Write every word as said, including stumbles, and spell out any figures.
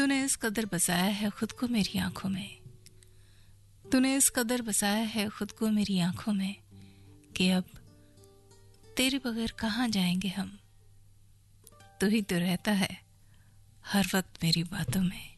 तूने इस कदर बसाया है खुद को मेरी आंखों में, तूने इस कदर बसाया है खुद को मेरी आंखों में कि अब तेरे बगैर कहाँ जाएंगे हम। तू ही तो रहता है हर वक्त मेरी बातों में।